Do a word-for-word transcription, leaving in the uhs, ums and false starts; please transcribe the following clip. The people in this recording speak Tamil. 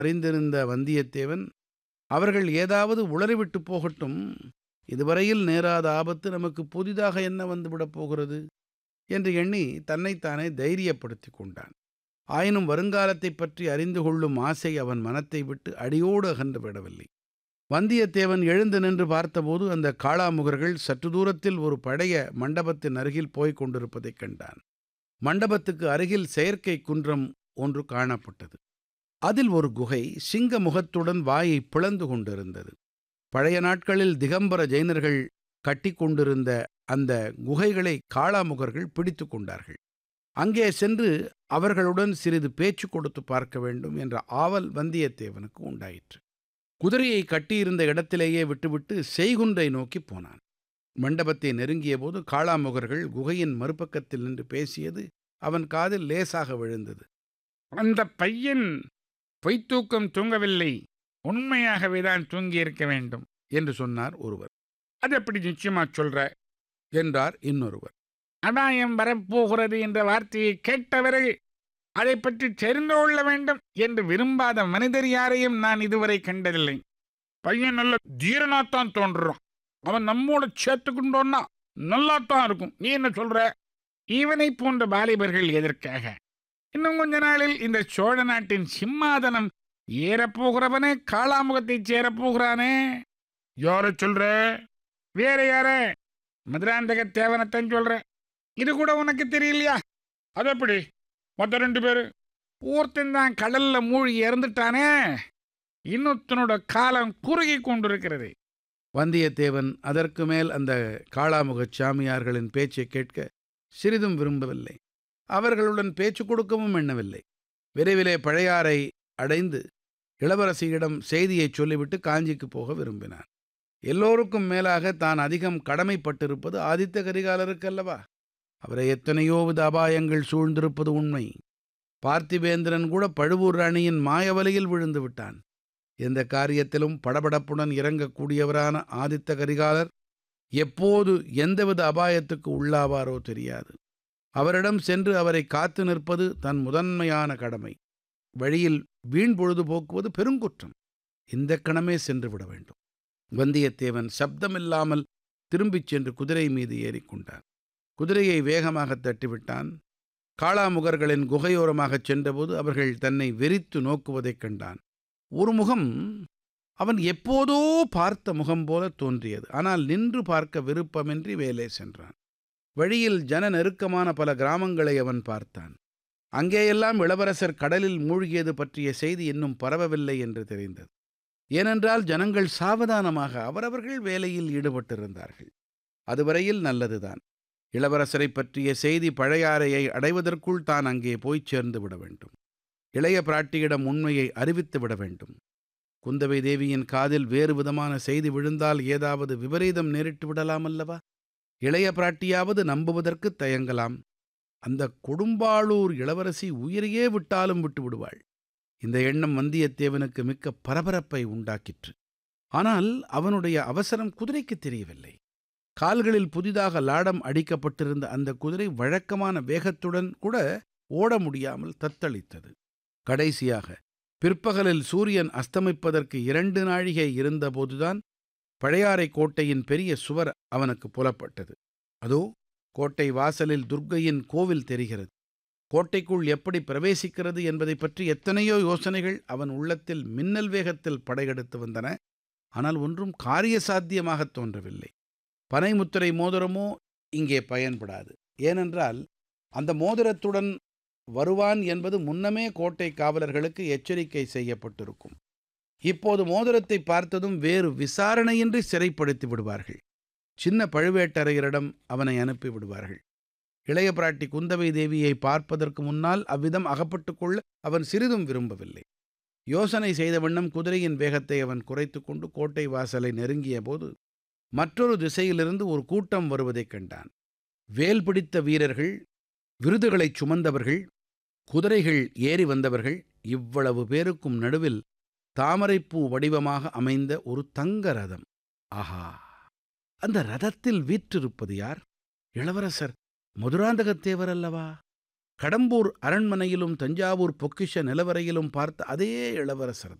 அறிந்திருந்த வந்தியத்தேவன், அவர்கள் ஏதாவது உளறிவிட்டு போகட்டும், இதுவரையில் நேராத ஆபத்து நமக்கு புதிதாக என்ன வந்துவிடப் போகிறது என்று எண்ணி தன்னைத்தானே தைரியப்படுத்திக் கொண்டான். ஆயினும் வருங்காலத்தைப் பற்றி அறிந்து கொள்ளும் ஆசை அவன் மனத்தை விட்டு அடியோடு அகன்று விடவில்லை. வந்தியத்தேவன் எழுந்து நின்று பார்த்தபோது அந்த காளாமுகர்கள் சற்று தூரத்தில் ஒரு பழைய மண்டபத்தின் அருகில் போய்க் கொண்டிருப்பதைக் கண்டான். மண்டபத்துக்கு அருகில் செயற்கை குன்றம் ஒன்று காணப்பட்டது. அதில் ஒரு குகை சிங்க முகத்துடன் வாயை பிளந்து கொண்டிருந்தது. பழைய நாட்களில் திகம்பர ஜைனர்கள் கட்டி கொண்டிருந்த அந்த குகைகளை காளாமுகர்கள் பிடித்து கொண்டார்கள். அங்கே சென்று அவர்களுடன் சிறிது பேச்சு கொடுத்து பார்க்க வேண்டும் என்ற ஆவல் வந்தியத்தேவனுக்கு உண்டாயிற்று. குதிரையை கட்டியிருந்த இடத்திலேயே விட்டுவிட்டு செய்குன்றை நோக்கி போனான். மண்டபத்தை நெருங்கிய போது காளாமுகர்கள் குகையின் மறுபக்கத்தில் நின்று பேசியது அவன் காதில் லேசாக விழுந்தது. அந்த பையன் பொய்த்தூக்கம் தூங்கவில்லை, உண்மையாகவே தான் தூங்கியிருக்க வேண்டும் என்று சொன்னார் ஒருவர். அது எப்படி நிச்சயமா சொல்ற என்றார் இன்னொருவர். அபாயம் வரப்போகிறது என்ற வார்த்தையை கேட்டவரை அதை பற்றி தெரிந்து கொள்ள வேண்டும் என்று விரும்பாத மனிதர் யாரையும் நான் இதுவரை கண்டதில்லை. பையன் நல்ல தீரனாத்தான் தோன்றுறான். அவன் நம்மோட சேர்த்துக்கிட்டோன்னா நல்லாத்தான் இருக்கும். நீ என்ன சொல்ற? இவனை போன்ற வாலிபர்கள் எதற்காக? இன்னும் கொஞ்ச நாளில் இந்த சோழ நாட்டின் சிம்மாதனம் ஏறப்போகிறவனே காளாமுகத்தை சேரப்போகிறானே. யார சொல்ற? வேற யார? மதுராந்தக தேவனத்தான் சொல்ற. இது கூட உனக்கு தெரியலையா? அது எப்படி? மற்ற ரெண்டு பேரு ஒருத்தன் தான் கடல்ல மூழ்கி இறந்துட்டானே, இன்னொருத்தனோட காலம் குறுகி கொண்டிருக்கிறது. வந்தியத்தேவன் அதற்கு மேல் அந்த காளாமுகச் சாமியார்களின் பேச்சை கேட்க சிறிதும் விரும்பவில்லை. அவர்களுடன் பேச்சு கொடுக்கவும் எண்ணவில்லை. விரைவிலே பழையாறை அடைந்து இளவரசியிடம் செய்தியை சொல்லிவிட்டு காஞ்சிக்கு போக விரும்பினான். எல்லோருக்கும் மேலாக தான் அதிகம் கடமைப்பட்டிருப்பது ஆதித்த கரிகாலருக்கு அல்லவா? அவரை எத்தனையோ வித அபாயங்கள் சூழ்ந்திருப்பது உண்மை. பார்த்திபேந்திரன் கூட பழுவூர் ராணியின் மாயவலையில் விழுந்து விட்டான். எந்த காரியத்திலும் படபடப்புடன் இறங்கக்கூடியவரான ஆதித்த கரிகாலர் எப்போது எந்தவித அபாயத்துக்கு உள்ளாவாரோ தெரியாது. அவரிடம் சென்று அவரை காத்து நிற்பது தன் முதன்மையான கடமை. வழியில் வீண் பொழுது போக்குவது பெருங்குற்றம். இந்த கணமே சென்று விட வேண்டும். வந்தியத்தேவன் சப்தமில்லாமல் திரும்பிச் சென்று குதிரை மீது ஏறிக்கொண்டான். குதிரையை வேகமாக தட்டிவிட்டான். காளாமுகர்களின் குகையோரமாகச் சென்றபோது அவர்கள் தன்னை வெறித்து நோக்குவதைக் கண்டான். ஒரு முகம் அவன் எப்போதோ பார்த்த முகம் போல தோன்றியது. ஆனால் நின்று பார்க்க விருப்பமின்றி வேலே சென்றான். வழியில் ஜன நெருக்கமான பல கிராமங்களை அவன் பார்த்தான். அங்கேயெல்லாம் இளவரசர் கடலில் மூழ்கியது பற்றிய செய்தி இன்னும் பரவவில்லை என்று தெரிந்தது. ஏனென்றால் ஜனங்கள் சாவதானமாக அவரவர்கள் வேலையில் ஈடுபட்டிருந்தார்கள். அதுவரையில் நல்லதுதான். இளவரசரை பற்றிய செய்தி பழையாறையை அடைவதற்குள் தான் அங்கே போய்ச் சேர்ந்து விட வேண்டும். இளைய பிராட்டியிடம் உண்மையை அறிவித்து விட வேண்டும். குந்தவை தேவியின் காதில் வேறு விதமான செய்தி விழுந்தால் ஏதாவது விபரீதம் நேரிட்டு விடலாம் அல்லவா? இளைய பிராட்டியாவது நம்புவதற்கு தயங்கலாம். அந்த கொடும்பாளூர் இளவரசி உயிரையே விட்டாலும் விட்டு விடுவாள். இந்த எண்ணம் வந்தியத்தேவனுக்கு மிக்க பரபரப்பை உண்டாக்கிற்று. ஆனால் அவனுடைய அவசரம் குதிரைக்கு தெரியவில்லை. கால்களில் புதிதாக லாடம் அடிக்கப்பட்டிருந்த அந்த குதிரை வழக்கமான வேகத்துடன் கூட ஓட முடியாமல் தத்தளித்தது. கடைசியாக பிற்பகலில் சூரியன் அஸ்தமிப்பதற்கு இரண்டு நாழிகை இருந்தபோதுதான் பழையாறை கோட்டையின் பெரிய சுவர் அவனுக்கு புலப்பட்டது. அதோ கோட்டை வாசலில் துர்க்கையின் கோவில் தெரிகிறது. கோட்டைக்குள் எப்படி பிரவேசிக்கிறது என்பதை பற்றி எத்தனையோ யோசனைகள் அவன் உள்ளத்தில் மின்னல் வேகத்தில் படையெடுத்து வந்தன. ஆனால் ஒன்றும் காரியசாத்தியமாகத் தோன்றவில்லை. பனைமுத்திரை மோதிரமோ இங்கே பயன்படாது. ஏனென்றால் அந்த மோதிரத்துடன் வருவான் என்பது முன்னமே கோட்டை காவலர்களுக்கு எச்சரிக்கை செய்யப்பட்டிருக்கும். இப்போது மோதிரத்தை பார்த்ததும் வேறு விசாரணையின்றி சிறைப்படுத்தி விடுவார்கள். சின்ன பழுவேட்டரையரிடம் அவனை அனுப்பி விடுவார்கள். இளைய பிராட்டி குந்தவை தேவியை பார்ப்பதற்கு முன்னால் அவ்விதம் அகப்பட்டு கொள்ள அவன் சிறிதும் விரும்பவில்லை. யோசனை செய்த வண்ணம் குதிரையின் வேகத்தை அவன் குறைத்து கொண்டு கோட்டை வாசலை நெருங்கிய போது மற்றொரு திசையிலிருந்து ஒரு கூட்டம் வருவதைக் கண்டான். வேல் பிடித்த வீரர்கள், விருதுகளைச் சுமந்தவர்கள், குதிரைகள் ஏறி வந்தவர்கள், இவ்வளவு பேருக்கும் நடுவில் தாமரைப்பூ வடிவமாக அமைந்த ஒரு தங்க ரதம். ஆஹா! அந்த ரதத்தில் வீற்றிருப்பது யார்? இளவரசர் மதுராந்தகத்தேவர் அல்லவா? கடம்பூர் அரண்மனையிலும் தஞ்சாவூர் பொக்கிஷ நிலவரையிலும் பார்த்த அதே இளவரசர்